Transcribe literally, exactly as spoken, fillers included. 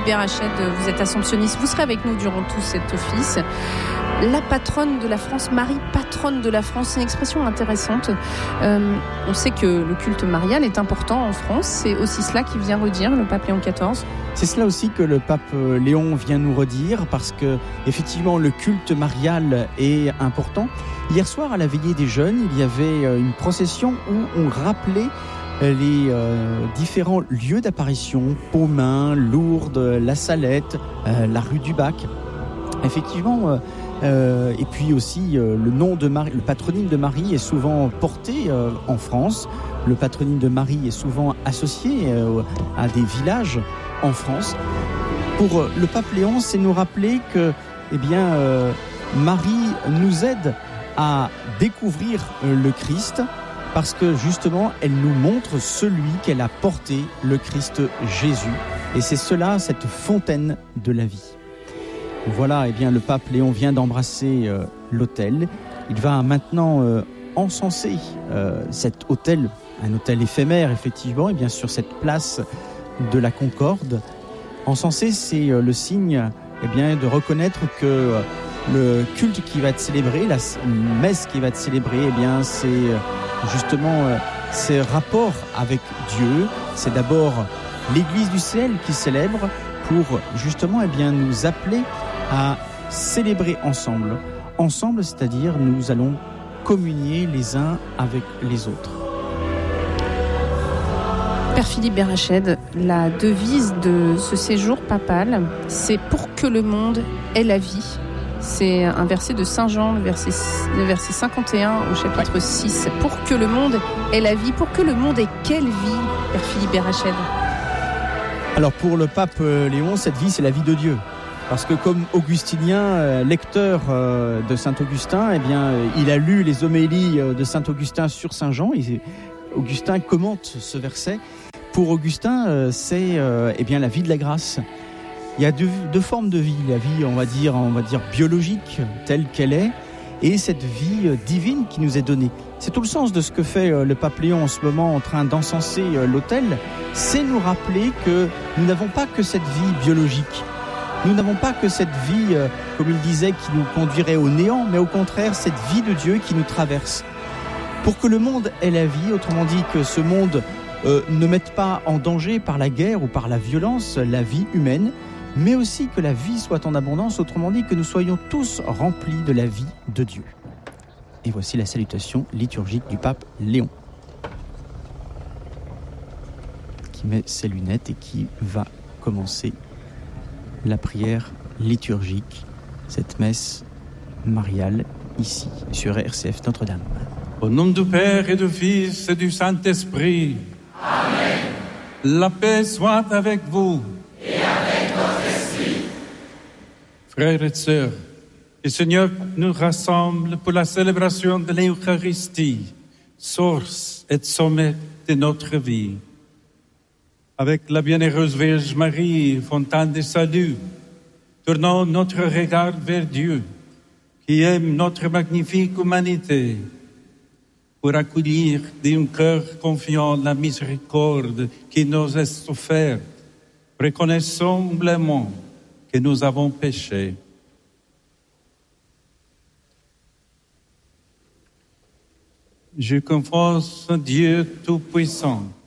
Berachède, vous êtes assomptionniste, vous serez avec nous durant tout cet office. La patronne de la France, Marie, patronne de la France, c'est une expression intéressante. Euh, on sait que le culte marial est important en France, c'est aussi cela qui vient redire le pape Léon quatorze. C'est cela aussi que le pape Léon vient nous redire, parce que effectivement le culte marial est important. Hier soir, à la veillée des jeunes, il y avait une procession où on rappelait les euh, différents lieux d'apparition, Pomain, Lourdes, La Salette, euh, la rue du Bac. Effectivement, euh, euh, et puis aussi euh, le nom de Marie, le patronyme de Marie est souvent porté euh, en France. Le patronyme de Marie est souvent associé euh, à des villages en France. Pour euh, le pape Léon, c'est nous rappeler que, eh bien, euh, Marie nous aide à découvrir euh, le Christ, parce que justement, elle nous montre celui qu'elle a porté, le Christ Jésus. Et c'est cela, cette fontaine de la vie. Voilà, eh bien, le pape Léon vient d'embrasser euh, l'autel. Il va maintenant euh, encenser euh, cet autel, un autel éphémère, effectivement, et bien sur cette place de la Concorde. Encenser, c'est euh, le signe eh bien, de reconnaître que euh, le culte qui va être célébré, la messe qui va être célébrée, eh bien, c'est euh, justement euh, ces rapports avec Dieu. C'est d'abord l'Église du ciel qui célèbre pour justement eh bien, nous appeler à célébrer ensemble. Ensemble, c'est-à-dire nous allons communier les uns avec les autres. Père Philippe Berachède, la devise de ce séjour papal, c'est « Pour que le monde ait la vie ». C'est un verset de Saint Jean, le verset, le verset cinquante et un au chapitre ouais. six. « Pour que le monde ait la vie », pour que le monde ait quelle vie, Père Philippe Berachède ? Alors pour le pape Léon, cette vie, c'est la vie de Dieu. Parce que comme augustinien, lecteur de Saint-Augustin, eh bien, il a lu les homélies de Saint-Augustin sur Saint Jean. Et Augustin commente ce verset. Pour Augustin, c'est eh bien, la vie de la grâce. Il y a deux, deux formes de vie. La vie, on va dire, on va dire biologique, telle qu'elle est, et cette vie divine qui nous est donnée. C'est tout le sens de ce que fait le pape Léon en ce moment en train d'encenser l'autel. C'est nous rappeler que nous n'avons pas que cette vie biologique. Nous n'avons pas que cette vie, euh, comme il disait, qui nous conduirait au néant, mais au contraire, cette vie de Dieu qui nous traverse. Pour que le monde ait la vie, autrement dit que ce monde euh, ne mette pas en danger par la guerre ou par la violence la vie humaine, mais aussi que la vie soit en abondance, autrement dit que nous soyons tous remplis de la vie de Dieu. Et voici la salutation liturgique du pape Léon, qui met ses lunettes et qui va commencer la prière liturgique, cette messe mariale, ici, sur R C F Notre-Dame. Au nom du Père et du Fils et du Saint-Esprit. Amen. La paix soit avec vous. Et avec votre esprit. Frères et sœurs, le Seigneur nous rassemble pour la célébration de l'Eucharistie, source et sommet de notre vie. Avec la bienheureuse Vierge Marie, fontaine de salut, tournons notre regard vers Dieu, qui aime notre magnifique humanité, pour accueillir d'un cœur confiant la miséricorde qui nous est offerte. Reconnaissons humblement que nous avons péché. Je confesse Dieu Tout-Puissant,